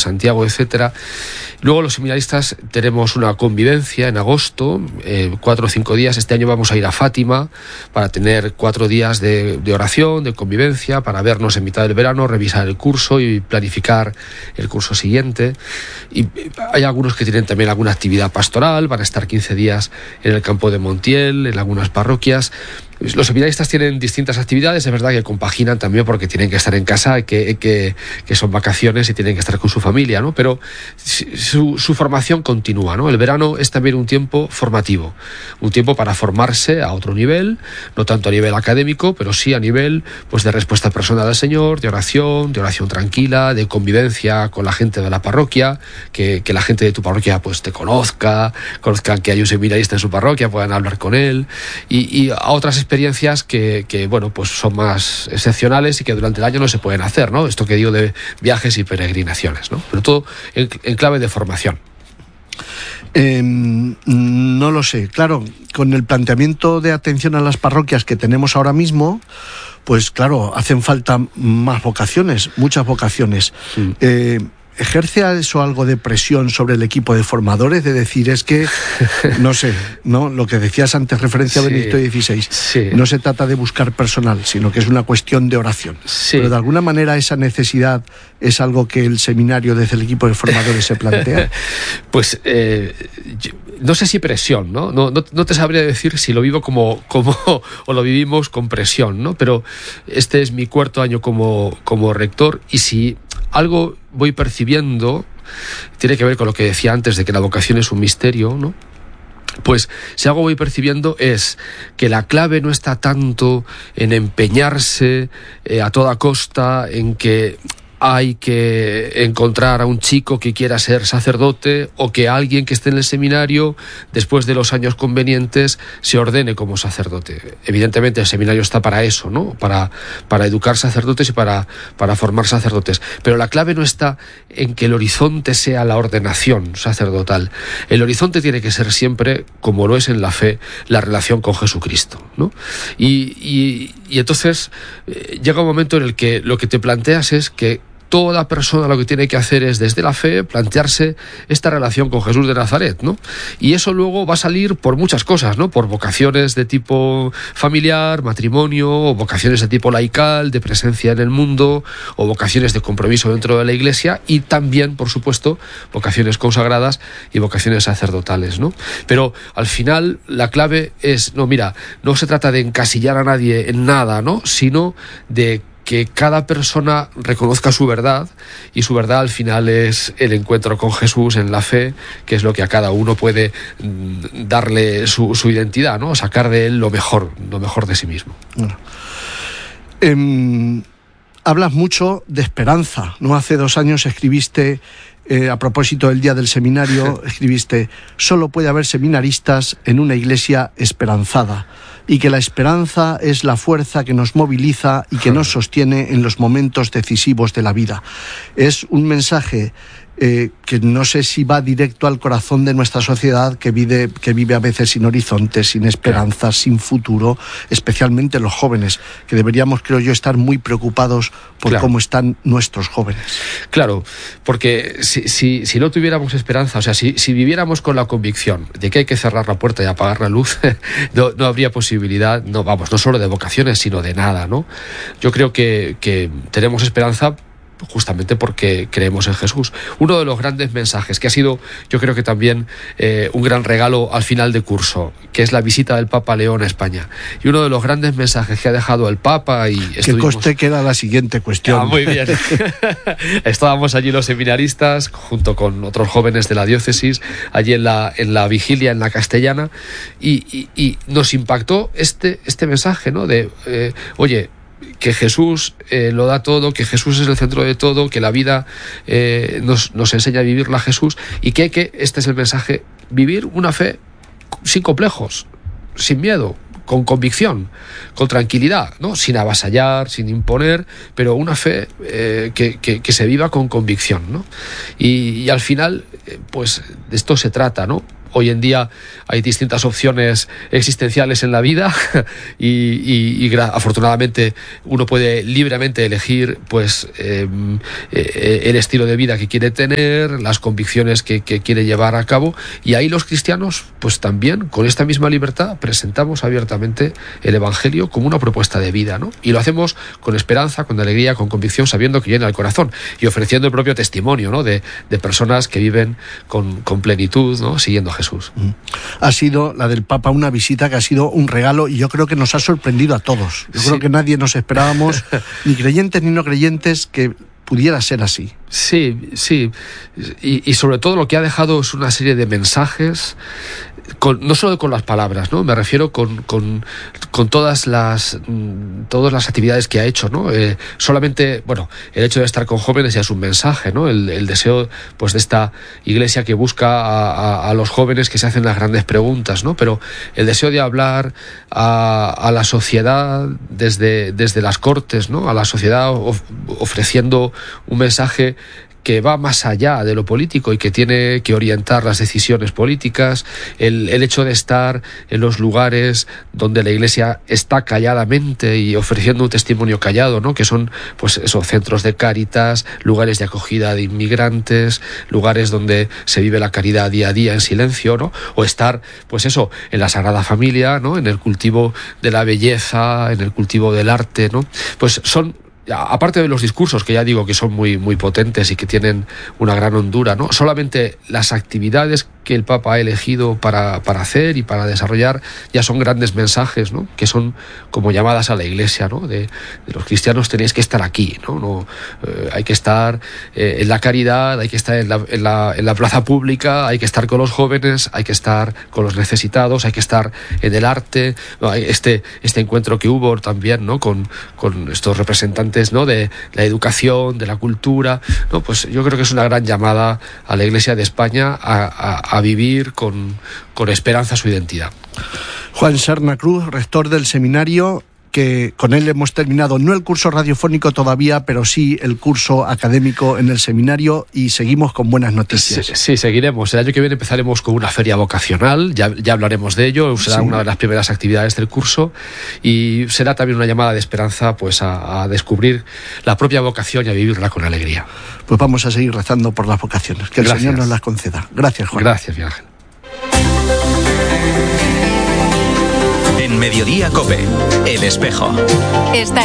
Santiago, etcétera. Luego los seminaristas tenemos una convivencia en agosto, 4 o 5 días. Este año vamos a ir a Fátima para tener 4 días de oración, de convivencia, para vernos en mitad del verano, revisar el curso y planificar el curso siguiente. Y hay algunos que tienen también alguna actividad pastoral, van a estar 15 días en el campo de Montiel, en algunas parroquias. Los seminaristas tienen distintas actividades, es verdad que compaginan también porque tienen que estar en casa, que son vacaciones y tienen que estar con su familia, ¿no? Pero su formación continúa, ¿no? El verano es también un tiempo formativo, un tiempo para formarse a otro nivel, no tanto a nivel académico, pero sí a nivel pues de respuesta personal al Señor, de oración tranquila, de convivencia con la gente de la parroquia, que la gente de tu parroquia pues te conozcan que hay un seminarista en su parroquia, puedan hablar con él, y a otras experiencias que bueno, pues son más excepcionales y que durante el año no se pueden hacer, ¿no? Esto que digo de viajes y peregrinaciones, ¿no? Pero todo en clave de formación. No lo sé. Claro, con el planteamiento de atención a las parroquias que tenemos ahora mismo, pues claro, hacen falta más vocaciones, muchas vocaciones. ¿Ejerce eso algo de presión sobre el equipo de formadores? De decir, es que, no sé, ¿no? Lo que decías antes, referencia a Benedicto XVI, no se trata de buscar personal, sino que es una cuestión de oración. Pero de alguna manera esa necesidad es algo que el seminario desde el equipo de formadores se plantea. Pues no sé si presión, ¿no? No te sabría decir si lo vivo como o lo vivimos con presión, ¿no? Pero este es mi 4º año como rector, y si algo voy percibiendo, tiene que ver con lo que decía antes de que la vocación es un misterio, ¿no? Pues si algo voy percibiendo es que la clave no está tanto en empeñarse a toda costa, en que hay que encontrar a un chico que quiera ser sacerdote, o que alguien que esté en el seminario, después de los años convenientes, se ordene como sacerdote. Evidentemente el seminario está para eso, ¿no? Para educar sacerdotes y para formar sacerdotes. Pero la clave no está en que el horizonte sea la ordenación sacerdotal. El horizonte tiene que ser siempre, como lo es en la fe, la relación con Jesucristo, ¿no? Y entonces llega un momento en el que lo que te planteas es que toda persona lo que tiene que hacer es, desde la fe, plantearse esta relación con Jesús de Nazaret, ¿no? Y eso luego va a salir por muchas cosas, ¿no? Por vocaciones de tipo familiar, matrimonio, o vocaciones de tipo laical, de presencia en el mundo, o vocaciones de compromiso dentro de la Iglesia, y también, por supuesto, vocaciones consagradas y vocaciones sacerdotales, ¿no? Pero al final la clave es, no se trata de encasillar a nadie en nada, ¿no? Sino de que cada persona reconozca su verdad, y su verdad al final es el encuentro con Jesús en la fe, que es lo que a cada uno puede darle su identidad, ¿no? Sacar de él lo mejor de sí mismo. Bueno. Hablas mucho de esperanza, ¿no? Hace 2 años escribiste, a propósito del Día del Seminario, escribiste: solo puede haber seminaristas en una iglesia esperanzada, y que la esperanza es la fuerza que nos moviliza y que nos sostiene en los momentos decisivos de la vida. Es un mensaje que no sé si va directo al corazón de nuestra sociedad, que vive a veces sin horizontes, sin esperanzas, sin futuro, especialmente los jóvenes, que deberíamos, creo yo, estar muy preocupados por cómo están nuestros jóvenes. Claro, porque si no tuviéramos esperanza, o sea, si viviéramos con la convicción de que hay que cerrar la puerta y apagar la luz, no habría posibilidad, no solo de vocaciones, sino de nada, ¿no? Yo creo que tenemos esperanza justamente porque creemos en Jesús. Uno de los grandes mensajes que ha sido, yo creo que también un gran regalo al final de curso, que es la visita del Papa León a España, y uno de los grandes mensajes que ha dejado el Papa, y que coste que era la siguiente cuestión. Muy bien. Estábamos allí los seminaristas junto con otros jóvenes de la diócesis, allí en la vigilia en la Castellana, y nos impactó este mensaje, ¿no? De oye, que Jesús lo da todo, que Jesús es el centro de todo, que la vida nos enseña a vivirla Jesús, y que este es el mensaje: vivir una fe sin complejos, sin miedo, con convicción, con tranquilidad, ¿no? Sin avasallar, sin imponer, pero una fe que se viva con convicción, ¿no? Y al final, pues de esto se trata, ¿no? Hoy en día hay distintas opciones existenciales en la vida y afortunadamente uno puede libremente elegir pues el estilo de vida que quiere tener, las convicciones que quiere llevar a cabo, y ahí los cristianos pues también con esta misma libertad presentamos abiertamente el Evangelio como una propuesta de vida, ¿no? Y lo hacemos con esperanza, con alegría, con convicción, sabiendo que llena el corazón y ofreciendo el propio testimonio, ¿no? de personas que viven con plenitud, ¿no? Siguiendo a Jesús. Ha sido la del Papa una visita que ha sido un regalo, y yo creo que nos ha sorprendido a todos. Yo creo que nadie nos esperábamos, ni creyentes ni no creyentes, que pudiera ser así. Sí, sí. Y sobre todo lo que ha dejado es una serie de mensajes, no solo con las palabras, ¿no? Me refiero con todas las actividades que ha hecho, ¿no? Solamente, bueno, el hecho de estar con jóvenes ya es un mensaje, ¿no? El deseo, pues, de esta iglesia que busca a los jóvenes que se hacen las grandes preguntas, ¿no? Pero el deseo de hablar a la sociedad desde las cortes, ¿no? A la sociedad ofreciendo un mensaje que va más allá de lo político y que tiene que orientar las decisiones políticas, el hecho de estar en los lugares donde la Iglesia está calladamente y ofreciendo un testimonio callado, ¿no? Que son, pues eso, centros de Cáritas, lugares de acogida de inmigrantes, lugares donde se vive la caridad día a día en silencio, ¿no? O estar, pues eso, en la Sagrada Familia, ¿no? En el cultivo de la belleza, en el cultivo del arte, ¿no? Pues son, aparte de los discursos, que ya digo que son muy, muy potentes y que tienen una gran hondura, ¿no? Solamente las actividades que el Papa ha elegido para hacer y para desarrollar ya son grandes mensajes, ¿no? Que son como llamadas a la Iglesia, ¿no? De los cristianos tenéis que estar aquí, ¿no? Hay que estar en la caridad, hay que estar en la plaza pública, hay que estar con los jóvenes, hay que estar con los necesitados, hay que estar en el arte, ¿no? Este encuentro que hubo también, ¿no? Con estos representantes, ¿no? De la educación, de la cultura, ¿no? Pues yo creo que es una gran llamada a la Iglesia de España a vivir con esperanza su identidad. Juan Serna Cruz, rector del seminario, que con él hemos terminado no el curso radiofónico todavía, pero sí el curso académico en el seminario, y seguimos con buenas noticias. Sí, seguiremos. El año que viene empezaremos con una feria vocacional, ya hablaremos de ello, será una de las primeras actividades del curso, y será también una llamada de esperanza, pues a descubrir la propia vocación y a vivirla con alegría. Pues vamos a seguir rezando por las vocaciones, que el Señor nos las conceda. Gracias, Juan. Gracias, mi Ángel. En Mediodía COPE, El Espejo.